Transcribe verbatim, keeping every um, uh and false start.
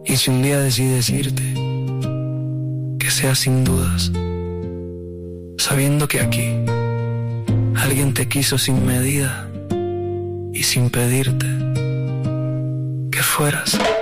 Y si un día decides irte, que sea sin dudas, sabiendo que aquí alguien te quiso sin medida y sin pedirte que fueras.